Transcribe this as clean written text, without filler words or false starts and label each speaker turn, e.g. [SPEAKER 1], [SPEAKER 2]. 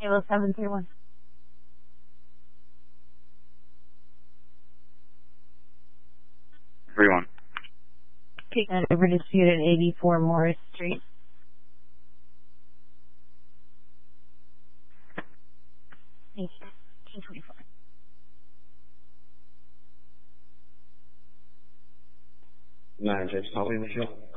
[SPEAKER 1] Table 731. Take that over dispute at 84 Morris Street. Thank you. 224.
[SPEAKER 2] Manager, how are you, Michelle?